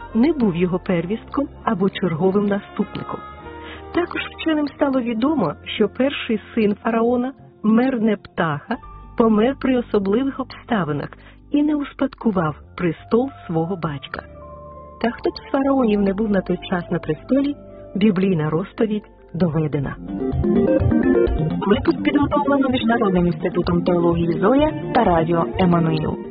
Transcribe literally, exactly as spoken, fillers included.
не був його первістком або черговим наступником. Також вченим стало відомо, що перший син фараона, Мернептаха, помер при особливих обставинах і не успадкував престол свого батька. Та хто б з фараонів не був на той час на престолі, біблійна розповідь доведена. Випуск підготовлено Міжнародним інститутом теології Зоя та радіо Еммануїл.